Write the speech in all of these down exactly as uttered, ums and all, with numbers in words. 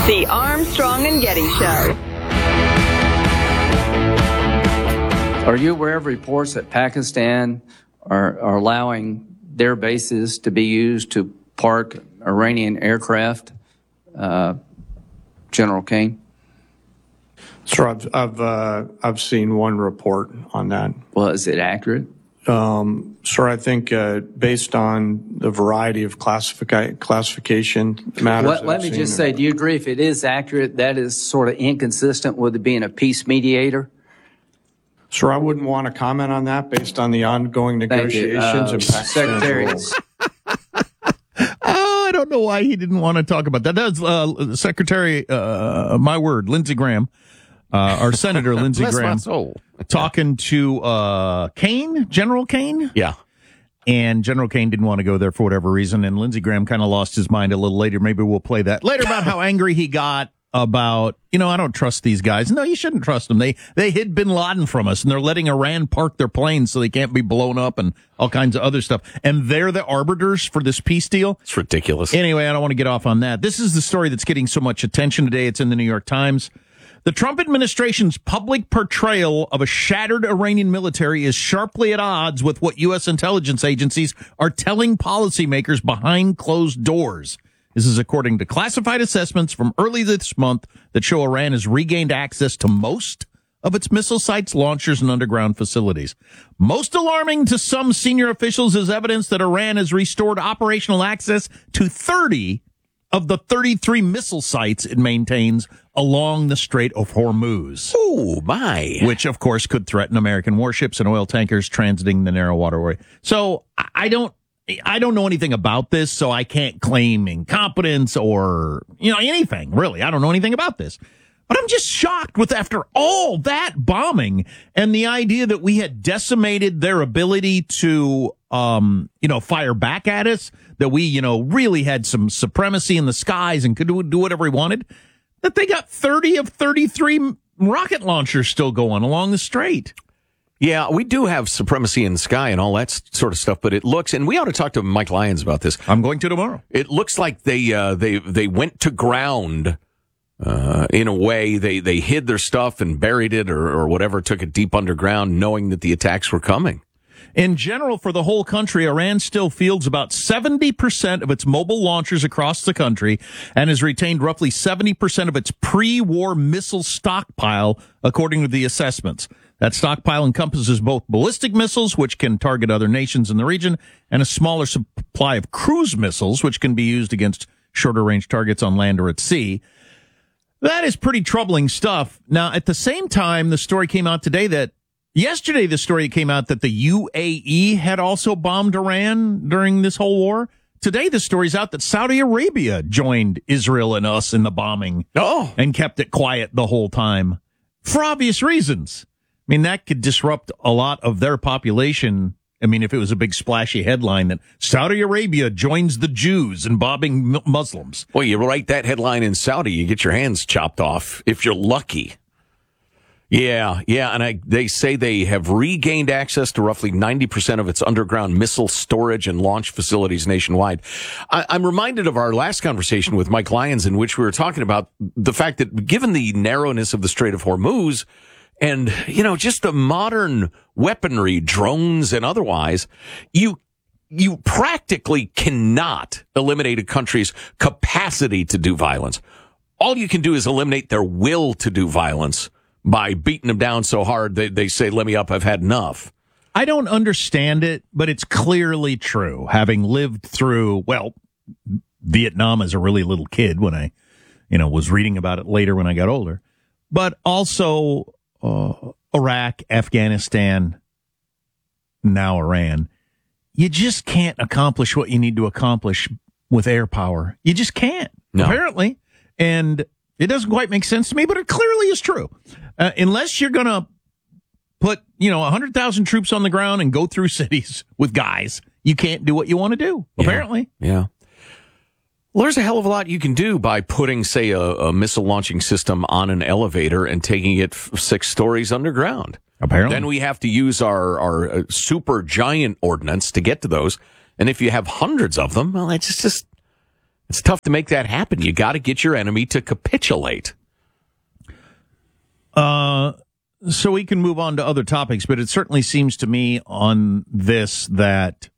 The Armstrong and Getty Show. Are you aware of reports that Pakistan are, are allowing their bases to be used to park Iranian aircraft, uh, General Kane? Sir, I've I've, uh, I've seen one report on that. Well, is it accurate? Um, sir, I think uh, based on the variety of classific- classification matters. Let, let me just say, do you agree if it is accurate, that is sort of inconsistent with it being a peace mediator? Sir, I wouldn't want to comment on that based on the ongoing negotiations uh, and Secretary. Oh, I don't know why he didn't want to talk about that. That's uh, Secretary, uh, my word, Lindsey Graham, uh, our Senator Lindsey Bless Graham, my soul. talking to uh, Kane, General Kane. Yeah. And General Kane didn't want to go there for whatever reason, and Lindsey Graham kind of lost his mind a little later. Maybe we'll play that later about how angry he got about, you know, I don't trust these guys. No, you shouldn't trust them. They they hid bin Laden from us, and they're letting Iran park their planes so they can't be blown up and all kinds of other stuff. And they're the arbiters for this peace deal. It's ridiculous. Anyway, I don't want to get off on that. This is the story that's getting so much attention today. It's in the New York Times. The Trump administration's public portrayal of a shattered Iranian military is sharply at odds with what U S intelligence agencies are telling policymakers behind closed doors. This is according to classified assessments from early this month that show Iran has regained access to most of its missile sites, launchers, and underground facilities. Most alarming to some senior officials is evidence that Iran has restored operational access to thirty of the thirty-three missile sites it maintains along the Strait of Hormuz. Oh, my. Which, of course, could threaten American warships and oil tankers transiting the narrow waterway. So I don't I don't know anything about this, so I can't claim incompetence or, you know, anything, really. I don't know anything about this. But I'm just shocked with, after all that bombing and the idea that we had decimated their ability to, um, you know, fire back at us, that we, you know, really had some supremacy in the skies and could do, do whatever we wanted, that they got thirty of thirty-three rocket launchers still going along the strait. Yeah, we do have supremacy in the sky and all that sort of stuff, but it looks, and we ought to talk to Mike Lyons about this. I'm going to tomorrow. It looks like they uh, they they went to ground uh, in a way. They they hid their stuff and buried it or, or whatever, took it deep underground, knowing that the attacks were coming. In general, for the whole country, Iran still fields about seventy percent of its mobile launchers across the country and has retained roughly seventy percent of its pre-war missile stockpile, according to the assessments. That stockpile encompasses both ballistic missiles, which can target other nations in the region, and a smaller supply of cruise missiles, which can be used against shorter-range targets on land or at sea. That is pretty troubling stuff. Now, at the same time, the story came out today that Yesterday, the story came out that the U A E had also bombed Iran during this whole war. Today, the story's out that Saudi Arabia joined Israel and us in the bombing. Oh. And kept it quiet the whole time for obvious reasons. I mean, that could disrupt a lot of their population. I mean, if it was a big splashy headline that Saudi Arabia joins the Jews in bombing Muslims. Well, you write that headline in Saudi, you get your hands chopped off if you're lucky. Yeah, yeah, and I, they say they have regained access to roughly ninety percent of its underground missile storage and launch facilities nationwide. I, I'm reminded of our last conversation with Mike Lyons, in which we were talking about the fact that given the narrowness of the Strait of Hormuz and, you know, just the modern weaponry, drones and otherwise, you you practically cannot eliminate a country's capacity to do violence. All you can do is eliminate their will to do violence by beating them down so hard they, they say, let me up, I've had enough. I don't understand it, but it's clearly true. Having lived through, well, Vietnam as a really little kid when I, you know, was reading about it later when I got older. But also uh, Iraq, Afghanistan, now Iran. You just can't accomplish what you need to accomplish with air power. You just can't, no. apparently. And it doesn't quite make sense to me, but it clearly is true. Uh, unless you're going to put, you know, one hundred thousand troops on the ground and go through cities with guys, you can't do what you want to do, yeah. apparently. Yeah. Well, there's a hell of a lot you can do by putting, say, a, a missile launching system on an elevator and taking it f- six stories underground. Apparently. Then we have to use our, our uh, super giant ordnance to get to those. And if you have hundreds of them, well, it's just, just It's tough to make that happen. You got to get your enemy to capitulate. Uh, so we can move on to other topics, but it certainly seems to me on this that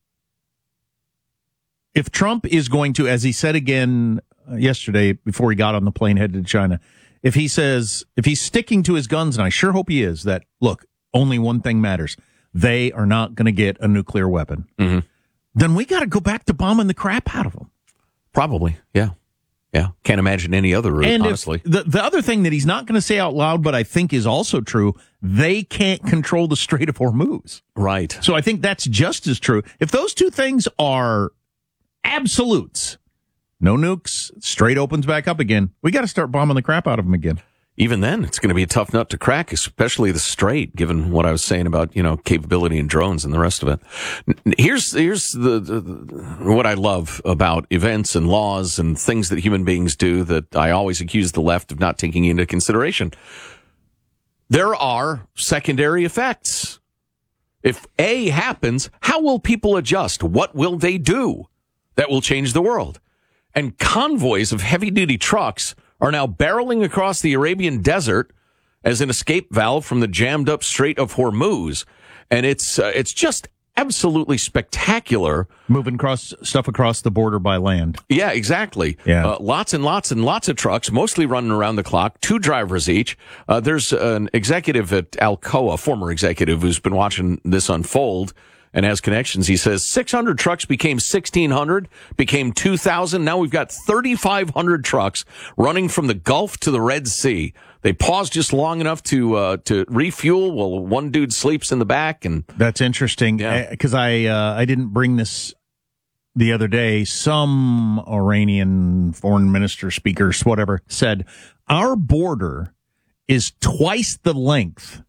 if Trump is going to, as he said again yesterday before he got on the plane headed to China, if he says, if he's sticking to his guns, and I sure hope he is, that, look, only one thing matters. They are not going to get a nuclear weapon. Mm-hmm. Then we got to go back to bombing the crap out of them. Probably, yeah. Yeah, can't imagine any other route, and honestly. The, the other thing that he's not going to say out loud, but I think is also true, they can't control the Strait of Hormuz. Right. So I think that's just as true. If those two things are absolutes, no nukes, Strait opens back up again, we got to start bombing the crap out of them again. Even then, it's going to be a tough nut to crack, especially the Strait, given what I was saying about, you know, capability and drones and the rest of it. Here's here's the, the, the what I love about events and laws and things that human beings do that I always accuse the left of not taking into consideration. There are secondary effects. If A happens, how will people adjust? What will they do that will change the world? And convoys of heavy-duty trucks are now barreling across the Arabian desert as an escape valve from the jammed-up Strait of Hormuz. And it's uh, it's just absolutely spectacular. Moving across stuff across the border by land. Yeah, exactly. Yeah. Uh, lots and lots and lots of trucks, mostly running around the clock, two drivers each. Uh, there's an executive at Alcoa, former executive, who's been watching this unfold and has connections. He says six hundred trucks became sixteen hundred, became two thousand. Now we've got thirty-five hundred trucks running from the Gulf to the Red Sea. They pause just long enough to uh, to refuel while one dude sleeps in the back. And that's interesting because yeah. I uh, I didn't bring this the other day. Some Iranian foreign minister, speakers, whatever, said our border is twice the length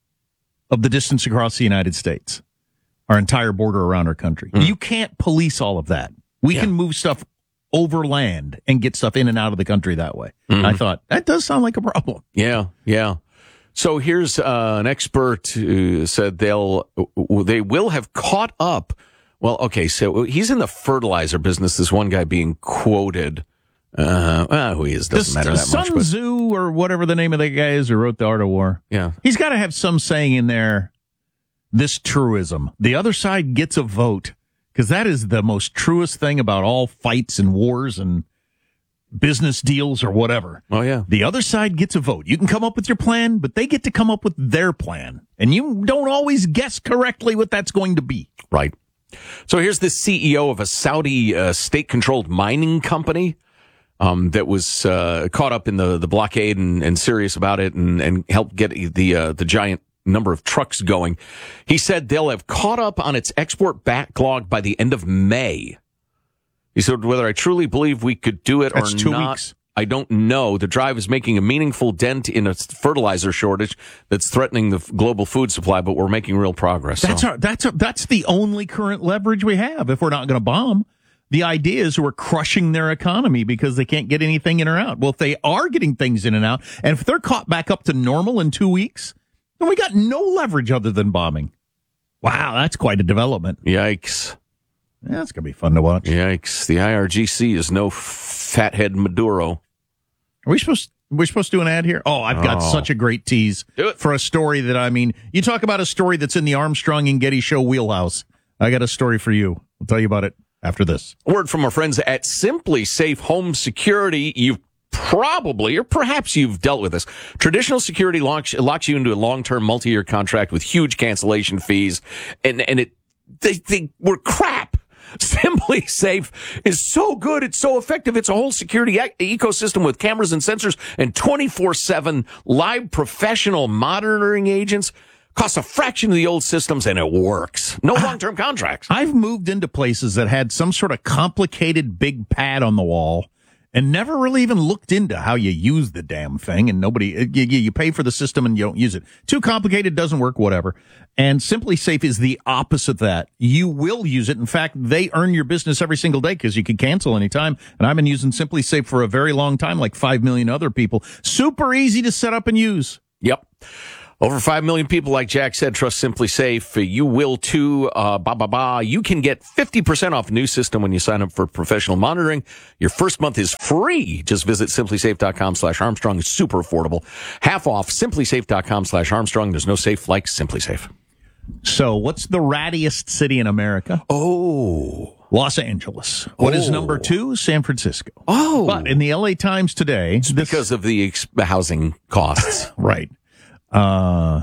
of the distance across the United States. Our entire border around our country. Mm. You can't police all of that. We yeah. can move stuff over land and get stuff in and out of the country that way. Mm-hmm. I thought, that does sound like a problem. Yeah, yeah. So here's uh, an expert who said they'll they will have caught up. Well, okay, so he's in the fertilizer business, this one guy being quoted. Uh, well, who he is doesn't this, matter that Sun much. But, Tzu or whatever the name of that guy is who wrote The Art of War. Yeah. He's got to have some saying in there. This truism. The other side gets a vote because that is the most truest thing about all fights and wars and business deals or whatever. Oh, yeah. The other side gets a vote. You can come up with your plan, but they get to come up with their plan. And you don't always guess correctly what that's going to be. Right. So here's the C E O of a Saudi uh, state-controlled mining company um, that was uh, caught up in the, the blockade and, and serious about it and, and helped get the uh, the giant number of trucks going. He said they'll have caught up on its export backlog by the end of May. He said, whether I truly believe we could do it That's or two not, weeks. I don't know. The drive is making a meaningful dent in a fertilizer shortage that's threatening the global food supply, but we're making real progress. That's so. our, that's our, that's the only current leverage we have if we're not going to bomb. The idea is we're crushing their economy because they can't get anything in or out. Well, if they are getting things in and out, and if they're caught back up to normal in two weeks, then we got no leverage other than bombing. Wow, that's quite a development. Yikes. Yeah, that's going to be fun to watch. Yikes. The I R G C is no fathead Maduro. Are we supposed are we supposed to do an ad here? Oh, I've got Oh. such a great tease Do it. for a story that, I mean, you talk about a story that's in the Armstrong and Getty Show wheelhouse. I got a story for you. I'll tell you about it after this. Word from our friends at Simply Safe Home Security. You've probably, or perhaps you've dealt with this. Traditional security locks, locks you into a long-term, multi-year contract with huge cancellation fees, and and it they they were crap. Simply Safe is so good. It's so effective. It's a whole security e- ecosystem with cameras and sensors and twenty-four seven live professional monitoring agents. Costs a fraction of the old systems, and it works. No long-term contracts. I've moved into places that had some sort of complicated big pad on the wall and never really even looked into how you use the damn thing. And nobody, you, you pay for the system and you don't use it. Too complicated, doesn't work, whatever. And Simply Safe is the opposite of that. You will use it. In fact, they earn your business every single day because you can cancel anytime. And I've been using Simply Safe for a very long time, like five million other people. Super easy to set up and use. Yep. Over five million people, like Jack said, trust Simply Safe. You will too. Uh, ba ba ba. You can get fifty percent off a new system when you sign up for professional monitoring. Your first month is free. Just visit simplysafe.com slash Armstrong. It's super affordable. Half off. Simplysafe.com slash Armstrong. There's no safe like Simply Safe. So, what's the rattiest city in America? Oh. Los Angeles. What oh. is number two? San Francisco. Oh. But in the L A Times today... It's this, because of the ex- housing costs. Right. Uh,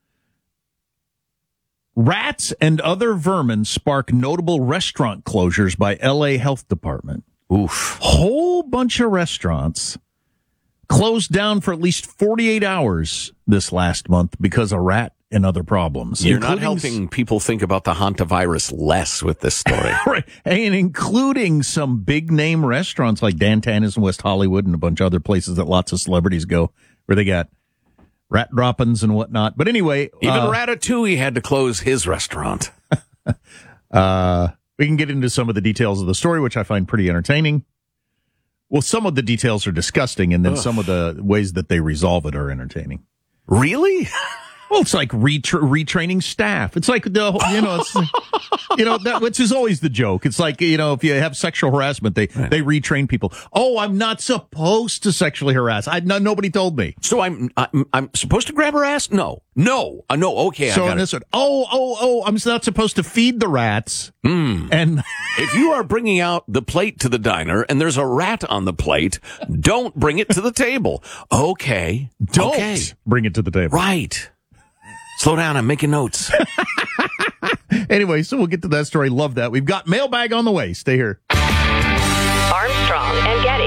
rats and other vermin spark notable restaurant closures by L A Health Department. Oof. Whole bunch of restaurants closed down for at least forty-eight hours this last month because of rat and other problems. You're not helping people think about the hantavirus less with this story. Right. And including some big name restaurants like Dan Tana's in West Hollywood and a bunch of other places that lots of celebrities go where they got rat droppings and whatnot. But anyway. Even uh, Ratatouille had to close his restaurant. uh, we can get into some of the details of the story, which I find pretty entertaining. Well, some of the details are disgusting, and then Ugh. some of the ways that they resolve it are entertaining. Really? Well, it's like retra- retraining staff. It's like the, you know, it's, you know, that, which is always the joke. It's like, you know, if you have sexual harassment, they, right. they retrain people. Oh, I'm not supposed to sexually harass. I, no, nobody told me. So I'm, I'm, I'm supposed to grab her ass? No, no, uh, no. Okay. So I got in it. this one, oh, oh, oh, I'm not supposed to feed the rats. Mm. And if you are bringing out the plate to the diner and there's a rat on the plate, don't bring it to the table. Okay. Don't okay. bring it to the table. Right. Slow down, I'm making notes. Anyway, so we'll get to that story. Love that. We've got mailbag on the way. Stay here. Armstrong and Getty.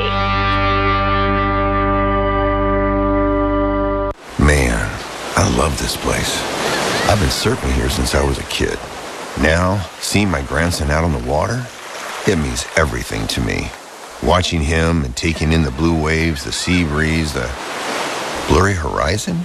Man, I love this place. I've been surfing here since I was a kid. Now, seeing my grandson out on the water, it means everything to me. Watching him and taking in the blue waves, the sea breeze, the blurry horizon.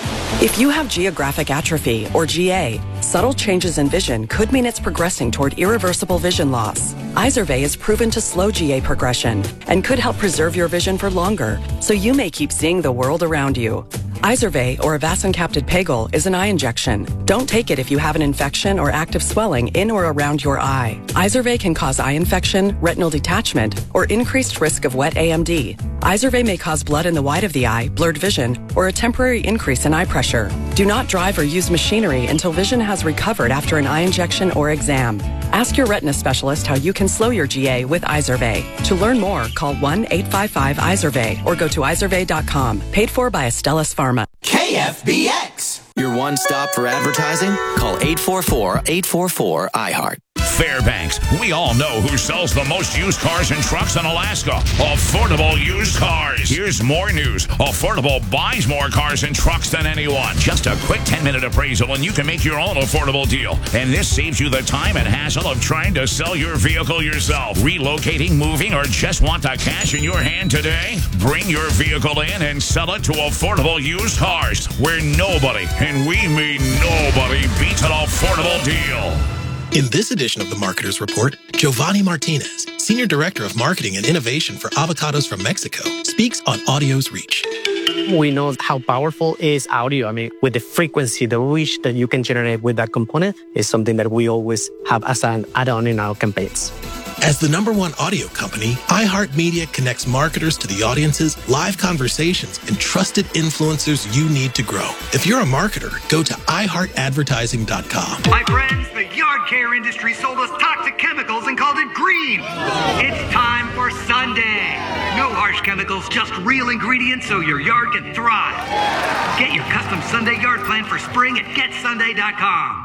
If you have geographic atrophy, or G A, subtle changes in vision could mean it's progressing toward irreversible vision loss. Izervay is proven to slow G A progression and could help preserve your vision for longer, so you may keep seeing the world around you. Izervay, or avacincaptad pegol, is an eye injection. Don't take it if you have an infection or active swelling in or around your eye. Izervay can cause eye infection, retinal detachment, or increased risk of wet A M D. Izervay may cause blood in the white of the eye, blurred vision, or a temporary increase in eye pressure. Do not drive or use machinery until vision has recovered after an eye injection or exam. Ask your retina specialist how you can slow your G A with Izervay. To learn more, call one eight five five Izervay or go to izervay dot com. Paid for by Astellas Pharma. K F B X. Your one stop for advertising? Call eight four four, eight four four, I heart. Fairbanks. We all know who sells the most used cars and trucks in Alaska. Affordable Used Cars. Here's more news. Affordable buys more cars and trucks than anyone. Just a quick ten-minute appraisal and you can make your own affordable deal. And this saves you the time and hassle of trying to sell your vehicle yourself. Relocating, moving, or just want the cash in your hand today? Bring your vehicle in and sell it to Affordable Used Cars, where nobody, and we mean nobody, beats an affordable deal. In this edition of the Marketer's Report, Giovanni Martinez, Senior Director of Marketing and Innovation for Avocados from Mexico, speaks on audio's reach. We know how powerful is audio. I mean, with the frequency, the reach that you can generate with that component is something that we always have as an add-on in our campaigns. As the number one audio company, iHeartMedia connects marketers to the audiences, live conversations, and trusted influencers you need to grow. If you're a marketer, go to i heart advertising dot com. My friends, the yard care industry sold us toxic chemicals and called it green. It's time for Sunday. No harsh chemicals, just real ingredients so your yard can thrive. Get your custom Sunday yard plan for spring at get sunday dot com.